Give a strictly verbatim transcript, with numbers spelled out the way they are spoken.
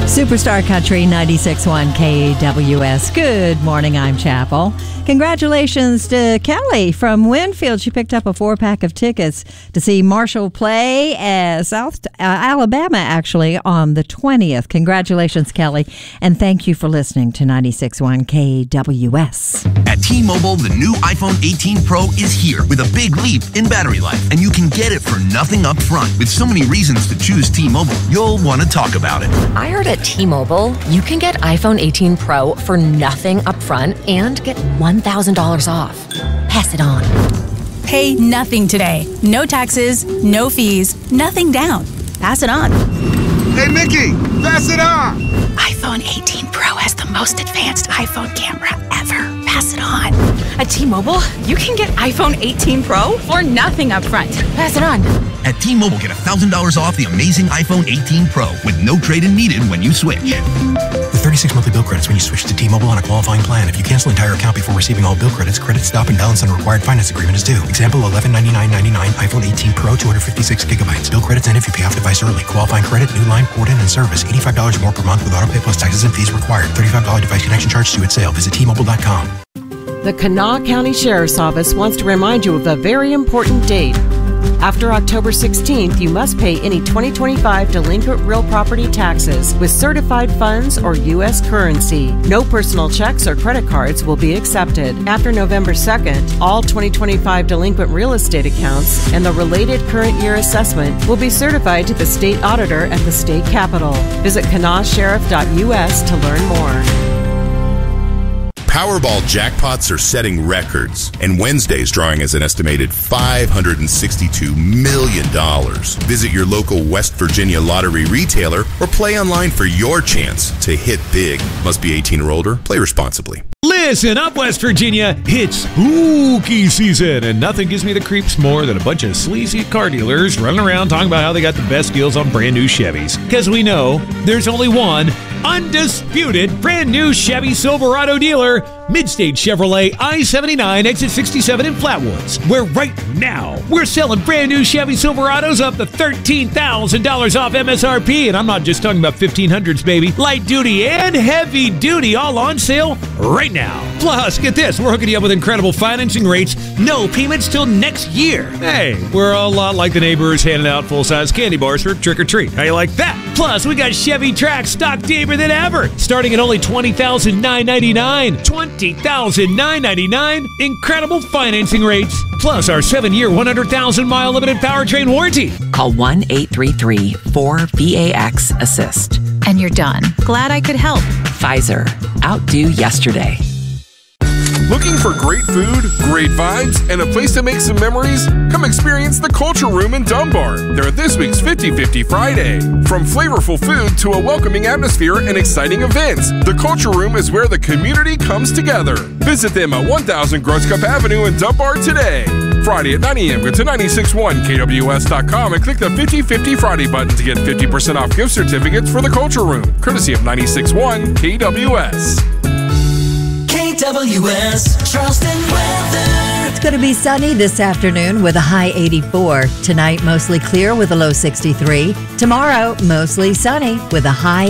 Superstar Country ninety-six point one K W S. Good morning, I'm Chapel. Congratulations to Kelly from Winfield. She picked up a four-pack of tickets to see Marshall play at South uh, Alabama, actually, on the twentieth. Congratulations, Kelly, and thank you for listening to ninety-six point one K W S. At T-Mobile, the new iPhone eighteen Pro is here with a big leap in battery life, and you can get it for nothing up front. With so many reasons to choose T-Mobile, you'll want to talk about it. I heard at T-Mobile, you can get iPhone eighteen Pro for nothing up front and get one thousand dollars off. Pass it on. Pay nothing today. No taxes, no fees, nothing down. Pass it on. Hey, Mickey, pass it on. iPhone eighteen Pro has the most advanced iPhone camera ever. Pass it on. At T-Mobile, you can get iPhone eighteen Pro for nothing up front. Pass it on. At T-Mobile, get one thousand dollars off the amazing iPhone eighteen Pro with no trade-in needed when you switch. With thirty-six monthly bill credits when you switch to T-Mobile on a qualifying plan. If you cancel entire account before receiving all bill credits, credit stop and balance on a required finance agreement is due. Example, eleven ninety-nine ninety-nine iPhone eighteen Pro, two hundred fifty-six gigabytes. Bill credits end if you pay off device early. Qualifying credit, new line, port in, and service. eighty-five dollars more per month with auto pay plus taxes and fees required. thirty-five dollars device connection charge due at sale. Visit T Mobile dot com. The Kanawha County Sheriff's Office wants to remind you of a very important date. After October sixteenth, you must pay any twenty twenty-five delinquent real property taxes with certified funds or U S currency. No personal checks or credit cards will be accepted. After November second, all twenty twenty-five delinquent real estate accounts and the related current year assessment will be certified to the state auditor at the state capitol. Visit kanawha sheriff dot U S to learn more. Powerball jackpots are setting records, and Wednesday's drawing is an estimated five hundred sixty-two million dollars. Visit your local West Virginia lottery retailer or play online for your chance to hit big. Must be eighteen or older. Play responsibly. Listen up, West Virginia. It's spooky season, and nothing gives me the creeps more than a bunch of sleazy car dealers running around talking about how they got the best deals on brand new Chevys. Because we know there's only one undisputed brand new Chevy Silverado dealer, Midstate Chevrolet I seventy-nine, exit sixty-seven in Flatwoods, where right now we're selling brand new Chevy Silverados up to thirteen thousand dollars off M S R P. And I'm not just talking about fifteen hundreds, baby. Light duty and heavy duty all on sale right now. Plus, get this, we're hooking you up with incredible financing rates, no payments till next year. Hey, we're a lot like the neighbors handing out full-size candy bars for trick-or-treat. How you like that? Plus, we got Chevy Trax stock deeper than ever, starting at only twenty thousand nine hundred ninety-nine dollars. twenty thousand nine hundred ninety-nine dollars. Incredible financing rates. Plus, our seven-year, one hundred thousand mile limited powertrain warranty. Call one eight three three four V A X assist. And you're done. Glad I could help. Pfizer. Outdo yesterday. Looking for great food, great vibes, and a place to make some memories? Come experience the Culture Room in Dunbar. They're this week's fifty fifty Friday. From flavorful food to a welcoming atmosphere and exciting events, the Culture Room is where the community comes together. Visit them at one thousand Gross Cup Avenue in Dunbar today. Friday at nine a.m. Go to ninety-six point one K W S dot com and click the fifty fifty Friday button to get fifty percent off gift certificates for the Culture Room, courtesy of ninety-six point one K W S. K W S Charleston weather. It's going to be sunny this afternoon with a high eighty-four. Tonight, mostly clear with a low sixty-three. Tomorrow, mostly sunny with a high